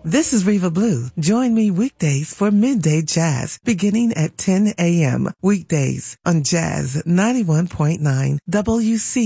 This is Reva Blue. Join me weekdays for Midday Jazz, beginning at 10 a.m. Weekdays on Jazz 91.9 WC.